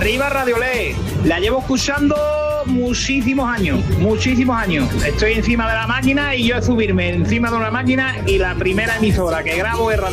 Arriba Radiolé, la llevo escuchando muchísimos años. Estoy encima de la máquina y yo subirme encima de una máquina y la primera emisora que grabo es Radio